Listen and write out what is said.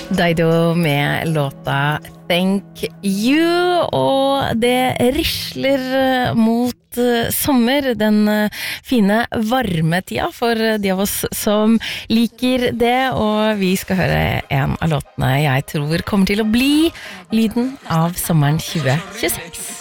Dido med låta Thank You, og det risler mot sommer, den fine varme tida for de av oss som liker det, og vi skal høre en av låtene jeg tror kommer til å bli lyden av sommeren 2026.